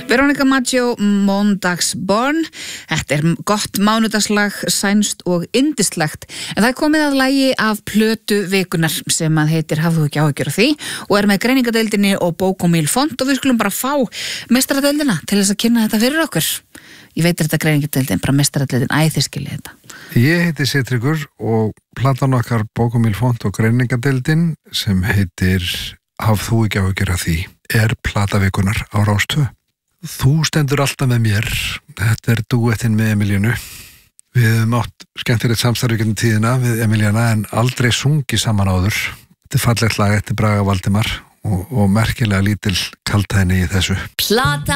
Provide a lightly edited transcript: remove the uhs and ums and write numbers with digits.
Veronica Maggio, Måndagsbarn. Þetta gott mánudagslag, sænst og yndislegt. En það komið að lagi af plötu vikunar sem að heitir Hafðu ekki áhyggjur af því og með greiningadeildinni og Bók og Míl Font og við skulum bara fá meistaradeildina til þess að kynna þetta fyrir okkur. Ég veit þetta greiningadeildin, bara meistaradeildin, þið skiljið þetta. Ég heiti Sigtryggur og platan okkar Bók og Míl Font og greiningadeildin sem heitir Hafðu ekki áhyggjur af því plata vikunar á Rás 2. Þú stendur alltaf með mér. Þetta dúettinn með Emilíunu. Við höfum átt skemmtilegt samstarf í tíðina við Emilíana en aldrei sungið saman áður. Þetta fallegt lag eftir Braga Valdimar og merkilega lítil kaldhæðni í þessu.